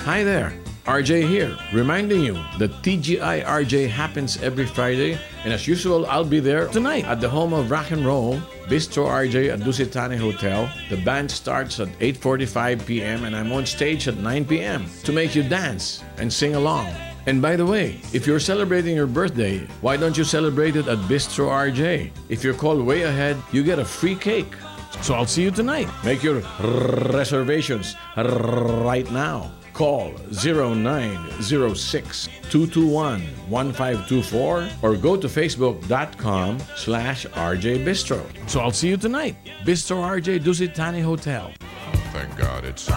Hi there, RJ here, reminding you that TGI RJ happens every Friday, and as usual, I'll be there tonight at the home of rock and roll, Bistro RJ at Dusitani Hotel. The band starts at 8:45 p.m. and I'm on stage at 9 p.m. to make you dance and sing along. And by the way, if you're celebrating your birthday, why don't you celebrate it at Bistro RJ? If you're called way ahead, you get a free cake. So I'll see you tonight. Make your reservations right now. Call 0906-221-1524 or go to facebook.com/RJ Bistro. So I'll see you tonight. Bistro RJ Dusitani Hotel. Thank God it's...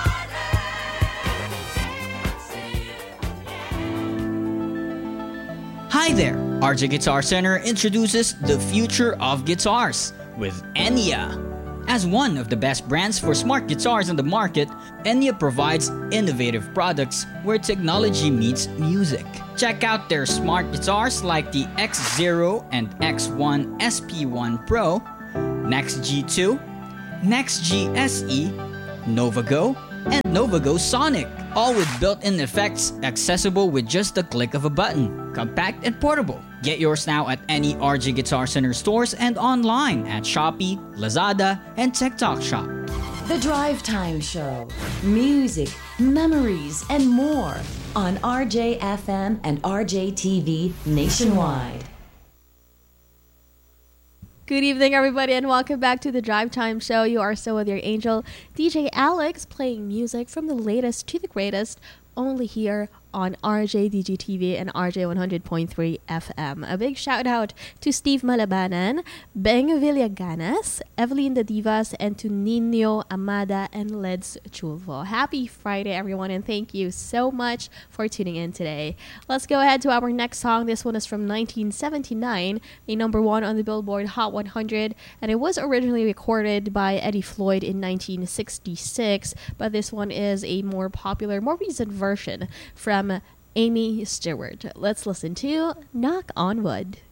Hi there! RJ Guitar Center introduces the future of guitars with Enya. As one of the best brands for smart guitars on the market, Enya provides innovative products where technology meets music. Check out their smart guitars like the X0 and X1 SP1 Pro, Next G2, Next G SE, NovaGo, and NovaGo Sonic, all with built-in effects accessible with just the click of a button. Compact and portable. Get yours now at any RJ Guitar Center stores and online at Shopee, Lazada, and TikTok Shop. The Drive Time Show. Music, memories, and more on RJ FM and RJ TV nationwide. Good evening, everybody, and welcome back to the Drive Time Show. You are still with your angel, DJ Alex, playing music from the latest to the greatest, only here on RJ DGTV and RJ 100.3 FM. A big shout out to Steve Malabanan, Beng Villaganas, Evelyn the Divas, and to Nino Amada and Leds Chulvo. Happy Friday, everyone, and thank you so much for tuning in today. Let's go ahead to our next song. This one is from 1979, a number one on the Billboard Hot 100, and it was originally recorded by Eddie Floyd in 1966, but this one is a more popular, more recent version from Amy Stewart. Let's listen to Knock on Wood.